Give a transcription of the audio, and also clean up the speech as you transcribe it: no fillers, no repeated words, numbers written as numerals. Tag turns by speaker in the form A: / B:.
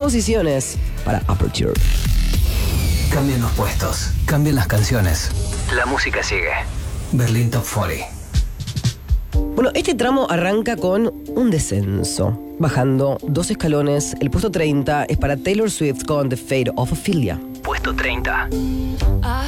A: posiciones para Aperture.
B: Cambian los puestos, cambian las canciones. La música sigue. Berlín Top 40.
A: Bueno, este tramo arranca con un descenso. Bajando 2 escalones, el puesto 30 es para Taylor Swift con The Fate of Ophelia.
B: Puesto 30.
C: I